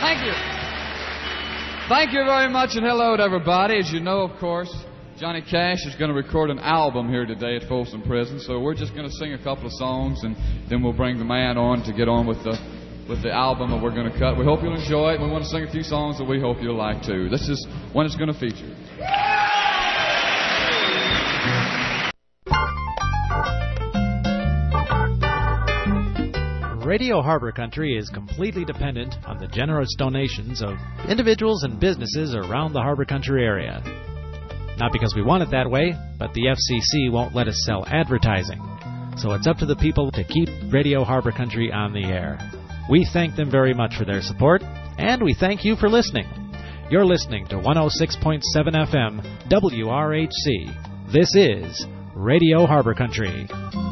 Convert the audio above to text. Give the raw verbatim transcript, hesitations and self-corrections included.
Thank you. Thank you very much, and hello to everybody. As you know, of course, Johnny Cash is going to record an album here today at Folsom Prison, so we're just going to sing a couple of songs, and then we'll bring the man on to get on with the with the album that we're going to cut. We hope you'll enjoy it. We want to sing a few songs that we hope you'll like, too. This is one it's going to feature. Radio Harbor Country is completely dependent on the generous donations of individuals and businesses around the Harbor Country area. Not because we want it that way, but the F C C won't let us sell advertising. So it's up to the people to keep Radio Harbor Country on the air. We thank them very much for their support, and we thank you for listening. You're listening to one oh six point seven F M W R H C. This is Radio Harbor Country.